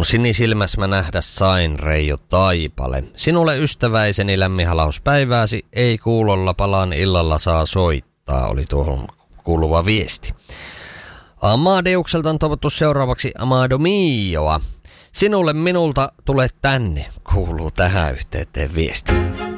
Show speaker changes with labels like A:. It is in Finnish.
A: Kun sinisilmäs mä nähdä sain, Reijo Taipale. Sinulle ystäväiseni lämminhalauspäivääsi, ei kuulolla palan illalla saa soittaa, oli tuohon kuuluva viesti. Amadeukselta on toivottu seuraavaksi Amado Mioa. Sinulle minulta tule tänne, kuuluu tähän yhteyteen viesti.